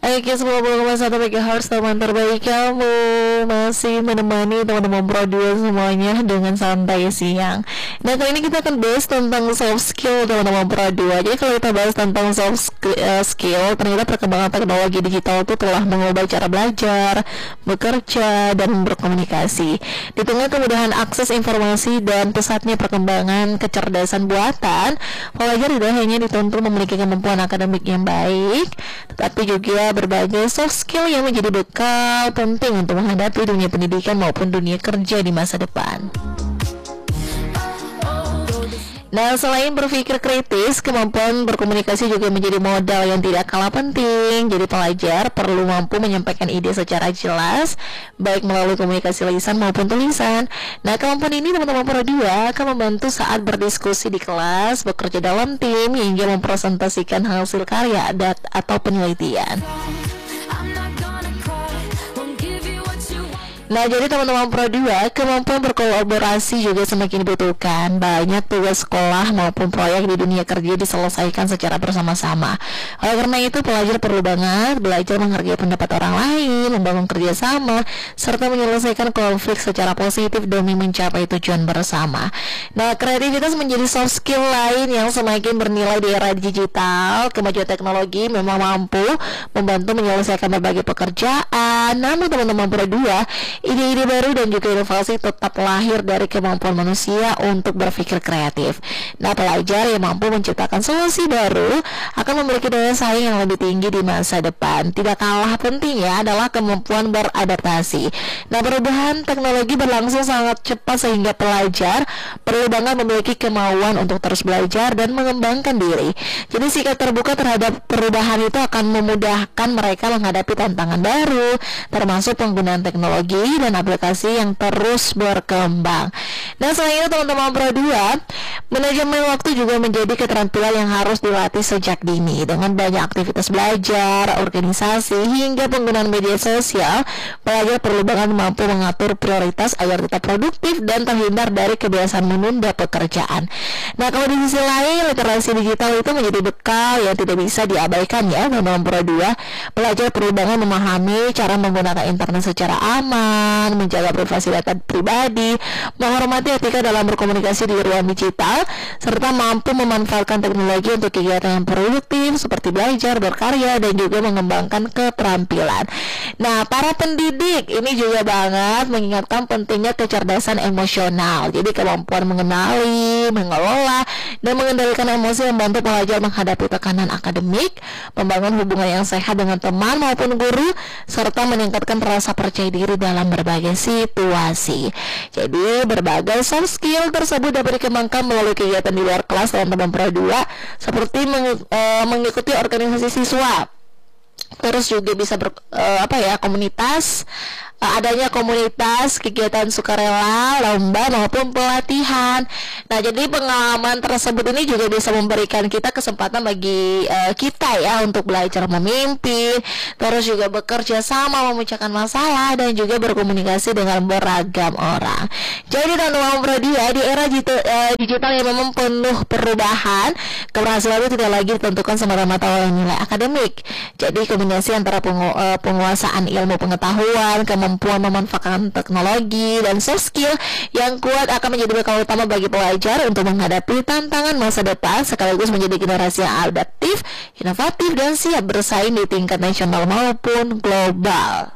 Oke, 90,1 MHz teman terbaik kamu masih menemani teman-teman Pro 2 semuanya dengan santai siang. Nah, kali ini kita akan bahas tentang soft skill teman-teman Pro 2. Jadi kalau kita bahas tentang skill, ternyata perkembangan teknologi digital itu telah mengubah cara belajar, bekerja, dan berkomunikasi. Di tengah kemudahan akses informasi dan pesatnya perkembangan kecerdasan buatan, pelajar tidak hanya dituntut memiliki kemampuan akademik yang baik, tetapi juga berbagai soft skill yang menjadi bekal penting untuk menghadapi dunia pendidikan maupun dunia kerja di masa depan. Nah, selain berpikir kritis, kemampuan berkomunikasi juga menjadi modal yang tidak kalah penting. Jadi pelajar perlu mampu menyampaikan ide secara jelas, baik melalui komunikasi lisan maupun tulisan. Nah, kemampuan ini teman-teman Pro 2 akan membantu saat berdiskusi di kelas, bekerja dalam tim, hingga mempresentasikan hasil karya atau penelitian. Nah, jadi teman-teman Pro 2, kemampuan berkolaborasi juga semakin dibutuhkan. Banyak tugas sekolah maupun proyek di dunia kerja diselesaikan secara bersama-sama. Oleh karena itu, pelajar perlu banget belajar menghargai pendapat orang lain, membangun kerjasama, serta menyelesaikan konflik secara positif demi mencapai tujuan bersama. Nah, kreativitas menjadi soft skill lain yang semakin bernilai di era digital. Kemajuan teknologi memang mampu membantu menyelesaikan berbagai pekerjaan. Namun teman-teman Pro 2, ide-ide baru dan juga inovasi tetap lahir dari kemampuan manusia untuk berpikir kreatif. Nah, pelajar yang mampu menciptakan solusi baru akan memiliki daya saing yang lebih tinggi di masa depan. Tidak kalah pentingnya adalah kemampuan beradaptasi. Nah, perubahan teknologi berlangsung sangat cepat sehingga pelajar perlu banget memiliki kemauan untuk terus belajar dan mengembangkan diri. Jadi sikap terbuka terhadap perubahan itu akan memudahkan mereka menghadapi tantangan baru, termasuk penggunaan teknologi dan aplikasi yang terus berkembang. Nah, selain itu teman-teman Pro 2, manajemen waktu juga menjadi keterampilan yang harus dilatih sejak dini. Dengan banyak aktivitas belajar, organisasi, hingga penggunaan media sosial, pelajar perlu banget mampu mengatur prioritas agar tetap produktif dan terhindar dari kebiasaan menunda pekerjaan. Nah, kalau di sisi lain, literasi digital itu menjadi bekal yang tidak bisa diabaikan ya teman-teman Pro 2. Pelajar perlu banget memahami cara menggunakan internet secara aman, menjaga privasi data pribadi, menghormati etika dalam berkomunikasi di ruang digital, serta mampu memanfaatkan teknologi untuk kegiatan yang produktif seperti belajar, berkarya, dan juga mengembangkan keterampilan. Nah, para pendidik ini juga banget mengingatkan pentingnya kecerdasan emosional. Jadi kemampuan mengenali, mengelola, dan mengendalikan emosi membantu pelajar menghadapi tekanan akademik, membangun hubungan yang sehat dengan teman maupun guru, serta meningkatkan rasa percaya diri dalam berbagai situasi. Jadi berbagai soft skill tersebut dapat dikembangkan melalui kegiatan di luar kelas teman-teman Pro 2, seperti mengikuti organisasi siswa. Terus juga bisa komunitas, adanya komunitas, kegiatan sukarela, lomba maupun pelatihan. Nah, jadi pengalaman tersebut ini juga bisa memberikan kita kesempatan bagi kita ya untuk belajar memimpin, terus juga bekerja sama, memecahkan masalah, dan juga berkomunikasi dengan beragam orang. Jadi teman-teman Pro 2, di era digital yang memang penuh perubahan, keberhasilan itu tidak lagi ditentukan semata-mata oleh nilai akademik. Jadi kombinasi antara penguasaan ilmu pengetahuan, kemampuan memanfaatkan teknologi, dan soft skill yang kuat akan menjadi bekal utama bagi pelajar untuk menghadapi tantangan masa depan, sekaligus menjadi generasi yang adaptif, inovatif, dan siap bersaing di tingkat nasional maupun global.